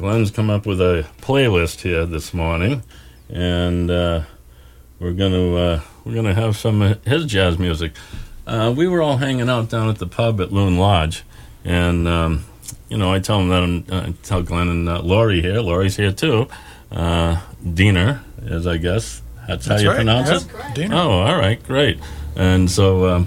Glenn's come up with a playlist here this morning, and we're gonna have some of his jazz music. We were all hanging out down at the pub at Loon Lodge, and I tell him that I tell Glenn and Laurie here. Laurie's here too. Diener, as I guess that's how you right. pronounce That's it. correct. Diener. Oh, all right, great. And so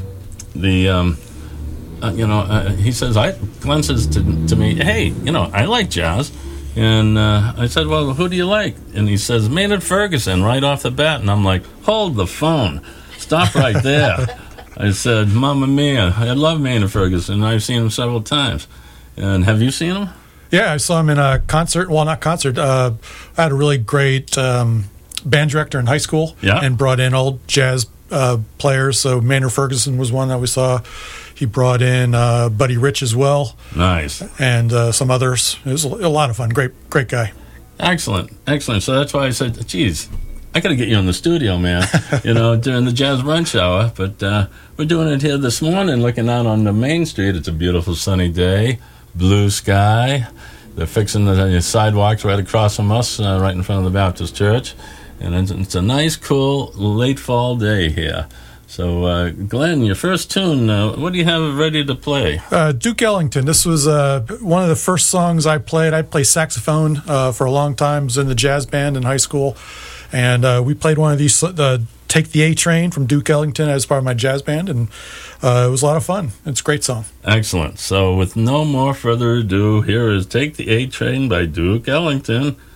he says, Glenn says to me, hey, I like jazz. And I said, well, who do you like? And he says, Maynard Ferguson, right off the bat. And I'm like, hold the phone. Stop right there. I said, Mamma Mia, I love Maynard Ferguson. I've seen him several times. And have you seen him? Yeah, I saw him in a concert. Well, not concert. I had a really great band director in high school and brought in old jazz players. So Maynard Ferguson was one that we saw. He brought in Buddy Rich as well. Nice. And some others. It was a lot of fun. Great guy. Excellent. So that's why I said, geez, I got to get you in the studio, man, during the Jazz Brunch Hour. But we're doing it here this morning, looking out on the main street. It's a beautiful sunny day, blue sky. They're fixing the sidewalks right across from us, right in front of the Baptist Church. And it's a nice, cool, late fall day here. So, Glenn, your first tune, what do you have ready to play? Duke Ellington. This was one of the first songs I played. I played saxophone for a long time. I was in the jazz band in high school. And we played one of these, Take the A Train from Duke Ellington as part of my jazz band. And it was a lot of fun. It's a great song. Excellent. So, with no more further ado, here is Take the A Train by Duke Ellington.